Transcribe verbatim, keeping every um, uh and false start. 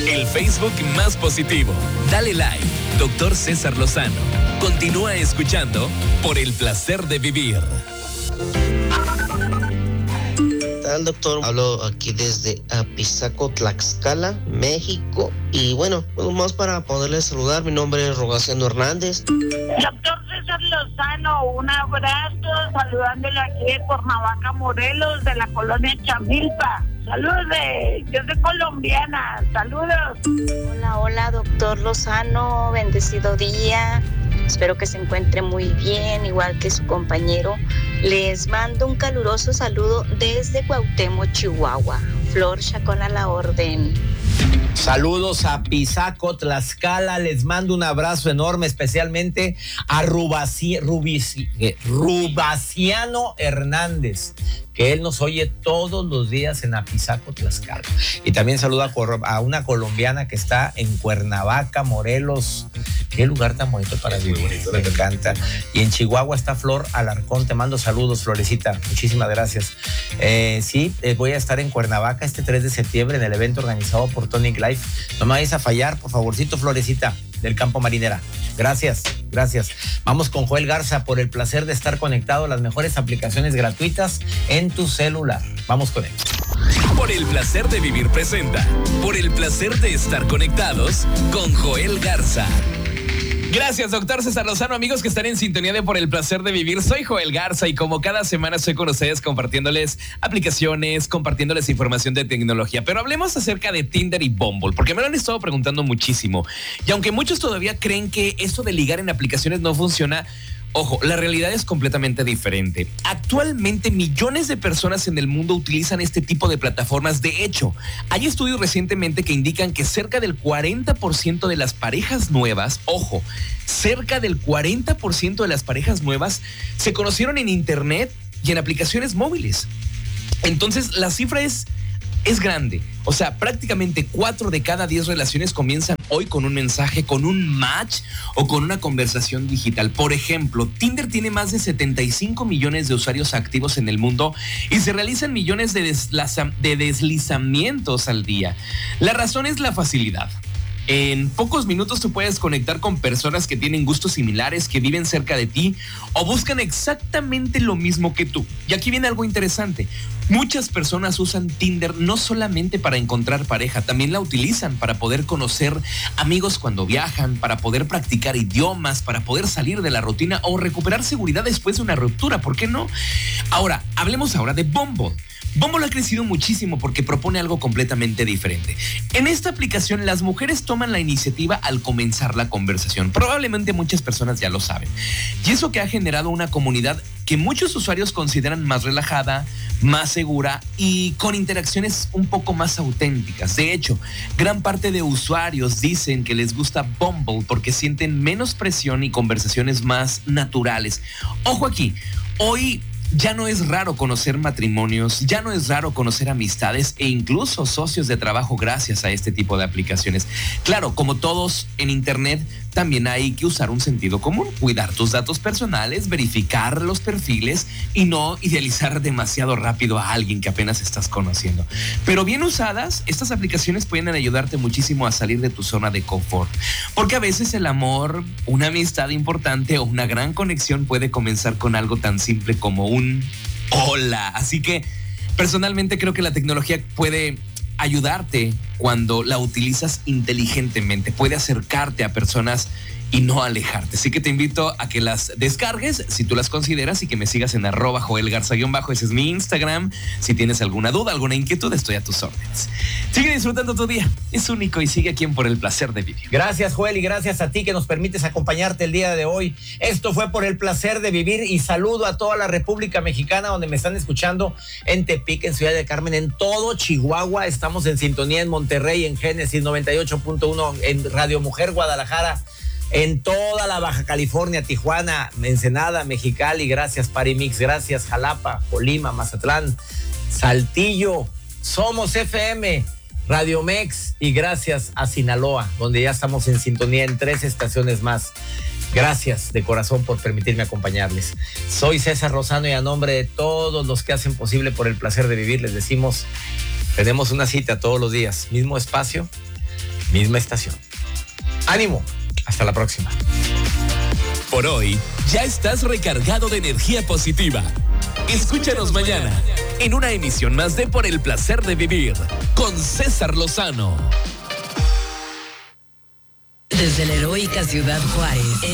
el Facebook más positivo. Dale like, doctor César Lozano. Continúa escuchando Por el Placer de Vivir. ¿Qué tal, doctor? Hablo aquí desde Apizaco, Tlaxcala, México. Y bueno, pues más para poderle saludar, mi nombre es Rogaciano Hernández. Doctor César Lozano, un abrazo, saludándole aquí de Cuernavaca, Morelos, de la colonia Chamilpa. Saludos, de, yo soy colombiana, saludos. Hola, hola, doctor Lozano, bendecido día. Espero que se encuentre muy bien, igual que su compañero. Les mando un caluroso saludo desde Cuauhtémoc, Chihuahua. Flor Chacón a la orden. Saludos a Apizaco, Tlaxcala. Les mando un abrazo enorme, especialmente a Rubaci, Rubici, eh, Rubaciano Hernández, que él nos oye todos los días en Apizaco, Tlaxcala. Y también saluda a una colombiana que está en Cuernavaca, Morelos. Qué lugar tan bonito para vivir, me encanta. Y en Chihuahua está Flor Alarcón. Te mando saludos, Florecita. Muchísimas gracias. Eh, sí, eh, voy a estar en Cuernavaca este tres de septiembre en el evento organizado por Tonic Life. No me vayas a fallar, por favorcito, Florecita, del Campo Marinera. Gracias, gracias. Vamos con Joel Garza, por el placer de estar conectado a las mejores aplicaciones gratuitas en tu celular. Vamos con él. Por el Placer de Vivir presenta Por el Placer de Estar Conectados con Joel Garza. Gracias, doctor César Lozano. Amigos que están en sintonía de Por el Placer de Vivir, soy Joel Garza y como cada semana estoy con ustedes compartiéndoles aplicaciones, compartiéndoles información de tecnología. Pero hablemos acerca de Tinder y Bumble, porque me lo han estado preguntando muchísimo. Y aunque muchos todavía creen que esto de ligar en aplicaciones no funciona, ojo, la realidad es completamente diferente. Actualmente millones de personas en el mundo utilizan este tipo de plataformas. De hecho, hay estudios recientemente que indican que cerca del cuarenta por ciento de las parejas nuevas, ojo, cerca del cuarenta por ciento de las parejas nuevas se conocieron en internet y en aplicaciones móviles. Entonces, la cifra es... es grande. O sea, prácticamente cuatro de cada diez relaciones comienzan hoy con un mensaje, con un match o con una conversación digital. Por ejemplo, Tinder tiene más de setenta y cinco millones de usuarios activos en el mundo y se realizan millones de, deslaza- de deslizamientos al día. La razón es la facilidad. En pocos minutos tú puedes conectar con personas que tienen gustos similares, que viven cerca de ti o buscan exactamente lo mismo que tú. Y aquí viene algo interesante. Muchas personas usan Tinder no solamente para encontrar pareja, también la utilizan para poder conocer amigos cuando viajan, para poder practicar idiomas, para poder salir de la rutina o recuperar seguridad después de una ruptura. ¿Por qué no? Ahora, hablemos ahora de Bumble. Bumble ha crecido muchísimo porque propone algo completamente diferente. En esta aplicación, las mujeres toman la iniciativa al comenzar la conversación. Probablemente muchas personas ya lo saben. Y eso que ha generado una comunidad que muchos usuarios consideran más relajada, más segura y con interacciones un poco más auténticas. De hecho, gran parte de usuarios dicen que les gusta Bumble porque sienten menos presión y conversaciones más naturales. Ojo aquí, hoy ya no es raro conocer matrimonios, ya no es raro conocer amistades e incluso socios de trabajo gracias a este tipo de aplicaciones. Claro, como todos en internet, también hay que usar un sentido común, cuidar tus datos personales, verificar los perfiles y no idealizar demasiado rápido a alguien que apenas estás conociendo. Pero bien usadas, estas aplicaciones pueden ayudarte muchísimo a salir de tu zona de confort, porque a veces el amor, una amistad importante o una gran conexión puede comenzar con algo tan simple como un hola. Así que personalmente creo que la tecnología puede ayudarte cuando la utilizas inteligentemente, puede acercarte a personas y no alejarte. Así que te invito a que las descargues si tú las consideras y que me sigas en arroba Joel Garza-bajo. Ese es mi Instagram. Si tienes alguna duda, alguna inquietud, estoy a tus órdenes. Sigue disfrutando tu día. Es único y sigue aquí en Por el Placer de Vivir. Gracias, Joel, y gracias a ti que nos permites acompañarte el día de hoy. Esto fue Por el Placer de Vivir y saludo a toda la República Mexicana donde me están escuchando en Tepic, en Ciudad del Carmen, en todo Chihuahua. Estamos en sintonía en Monterrey, en Génesis noventa y ocho punto uno, en Radio Mujer Guadalajara, en toda la Baja California, Tijuana, Ensenada, Mexicali, gracias Parimix, gracias Jalapa, Colima, Mazatlán, Saltillo, Somos F M, Radio Mex y gracias a Sinaloa, donde ya estamos en sintonía en tres estaciones más. Gracias de corazón por permitirme acompañarles. Soy César Lozano y a nombre de todos los que hacen posible Por el Placer de Vivir les decimos, tenemos una cita todos los días, mismo espacio, misma estación. ¡Ánimo! Hasta la próxima. Por hoy, ya estás recargado de energía positiva. Escúchanos mañana en una emisión más de Por el Placer de Vivir con César Lozano. Desde la heroica Ciudad Juárez.